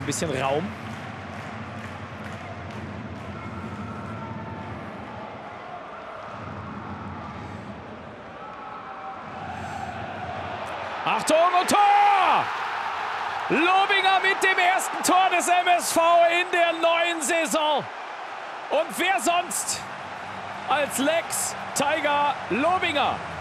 Ein bisschen Raum. Achtung und Tor! Lobinger mit dem ersten Tor des MSV in der neuen Saison. Und wer sonst als Lex Tiger Lobinger?